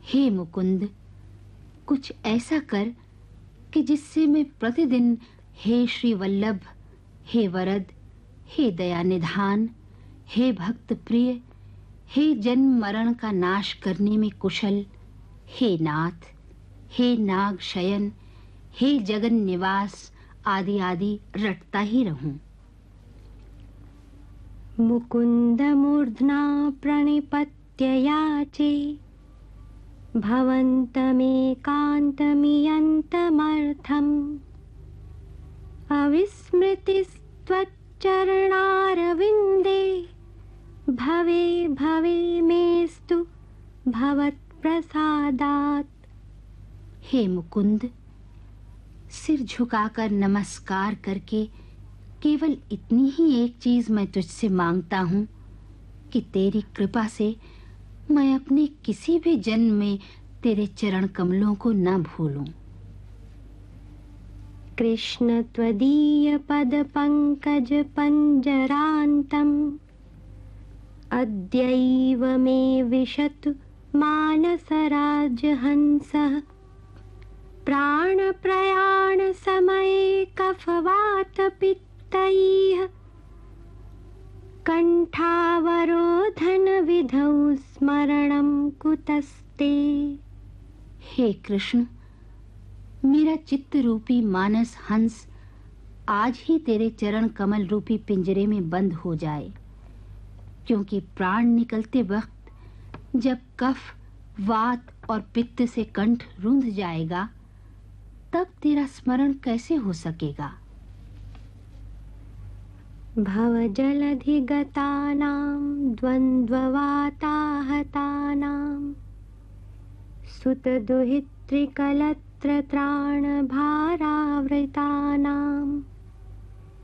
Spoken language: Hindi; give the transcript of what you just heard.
हे मुकुंद, कुछ ऐसा कर कि जिससे मैं प्रतिदिन हे श्री वल्लभ, हे वरद, हे दया निधान, हे भक्त प्रिय, हे जन्म मरण का नाश करने में कुशल, हे नाथ, हे नाग शयन, हे जगन निवास आदि आदि रटता ही रहूं। मुकुंद मूर्ध्ना प्रणिपत्य याचे, भवन्तमेकान्तमियन्तमर्थम्। अविस्मृतिस्त्वच्चरणारविन्दे, भवे भवे मेस्तु भवत्प्रसादात्। हे मुकुंद, सिर झुकाकर नमस्कार करके केवल इतनी ही एक चीज मैं तुझसे मांगता हूँ कि तेरी कृपा से मैं अपने किसी भी जन्म में तेरे चरण कमलों को न भूलूं। कृष्ण त्वदीय पद पंकज पंजरान्तम्, अद्यैव मे विशतु मानसराजहंसः। प्राण प्रयाण समये कफवात पित्तैः, कंठावरोधन विधौ स्मरणं कुतस्ते। हे कृष्ण, मेरा चित्त रूपी मानस हंस आज ही तेरे चरण कमल रूपी पिंजरे में बंद हो जाए, क्योंकि प्राण निकलते वक्त जब कफ, वात और पित्त से कंठ रुंध जाएगा, तब तेरा स्मरण कैसे हो सकेगा। भवजलधिगतानां द्वन्द्ववाताहतानां, सुतदुहितृकलत्रत्राणभारावृतानां,